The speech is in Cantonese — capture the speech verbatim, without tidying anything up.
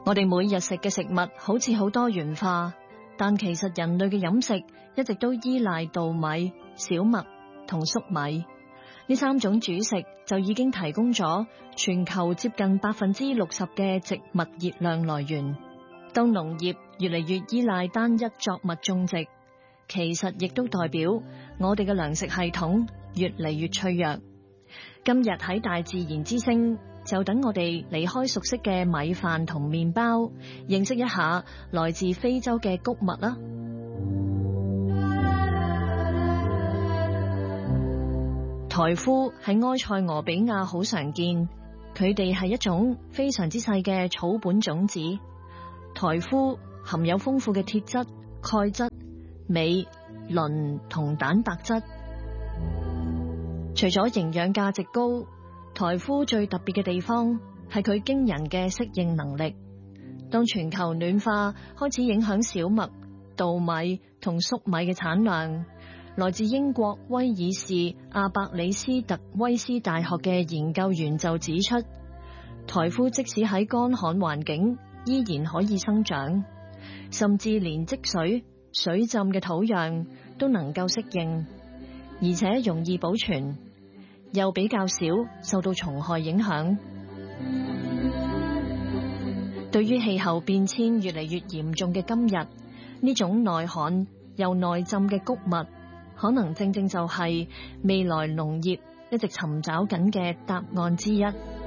我哋每日食嘅食物好似好多元化，但其實人類嘅飲食一直都依賴稻米、小麥同粟米。呢三種主食就已經提供咗全球接近百分之六十嘅植物熱量來源。當農業越嚟越依賴單一作物種植，其實亦都代表我哋嘅糧食系統越嚟越脆弱。今日喺大自然之聲，就等我哋離開熟悉嘅米飯同麵包，認識一下來自非洲嘅穀物啦。台夫喺埃塞俄比亞好常見，佢哋係一種非常之細嘅草本種子。台夫含有豐富嘅鐵質、鈣質、鎂、磷同蛋白質。除咗營養價值高，台夫最特別嘅地方係佢驚人嘅適應能力。當全球暖化開始影響小麥、稻米同粟米嘅產量，來自英國威爾士阿伯里斯特威斯大學嘅研究員就指出，台夫即使喺乾旱環境依然可以生長，甚至連積水、水浸嘅土壤都能夠適應，而且容易保存，又比較少受到蟲害影響。對於氣候變遷越嚟越嚴重嘅今日，呢種耐旱又耐浸嘅穀物，可能正正就係未來農業一直尋找緊嘅答案之一。